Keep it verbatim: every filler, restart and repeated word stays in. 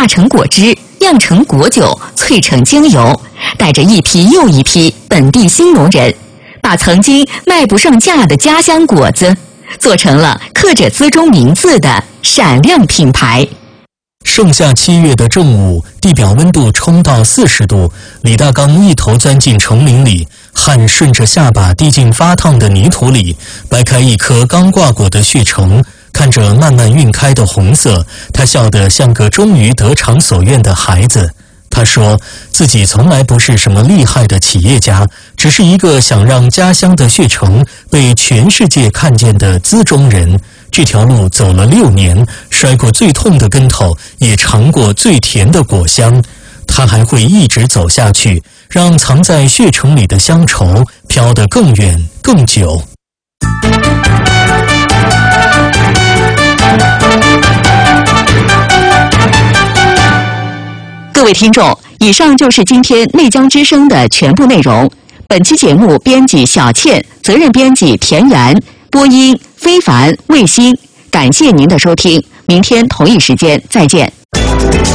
榨成果汁，酿成果酒，萃成精油，带着一批又一批本地新农人，把曾经卖不上价的家乡果子，做成了刻着资中名字的闪亮品牌。 盛夏七月的正午，地表温度冲到四十度，李大刚一头钻进丛林里，汗顺着下巴滴进发烫的泥土里，掰开一颗刚挂果的血橙，看着慢慢晕开的红色，他笑得像个终于得偿所愿的孩子。他说自己从来不是什么厉害的企业家，只是一个想让家乡的血橙被全世界看见的资中人。这条路走了六年，摔过最痛的跟头，也尝过最甜的果香。他还会一直走下去，让藏在血橙里的乡愁飘得更远更久。 各位听众，以上就是今天内江之声的全部内容。本期节目编辑小倩，责任编辑田园，播音非凡、卫星。感谢您的收听，明天同一时间再见。